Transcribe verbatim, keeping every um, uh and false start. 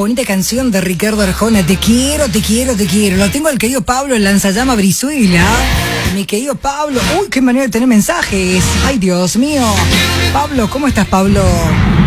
bonita canción de Ricardo Arjona. Te quiero, te quiero, te quiero. Lo tengo al querido Pablo, el lanzallama Brizuela. Mi querido Pablo. Uy, qué manera de tener mensajes. Ay, Dios mío. Pablo, ¿cómo estás, Pablo?